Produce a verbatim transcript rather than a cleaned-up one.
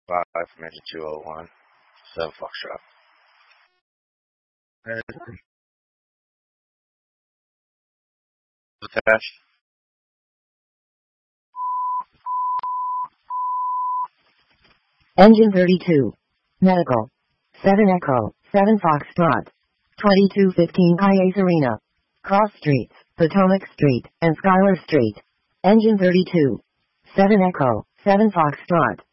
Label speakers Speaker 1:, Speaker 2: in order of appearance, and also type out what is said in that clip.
Speaker 1: five from engine two oh one, seven Foxtrot. Uh, Attached.
Speaker 2: Engine thirty-two. Medical. seven Echo, seven Foxtrot. twenty-two fifteen I A S Arena. Cross Streets, Potomac Street, and Schuyler Street. Engine thirty-two. seven Echo, seven Foxtrot.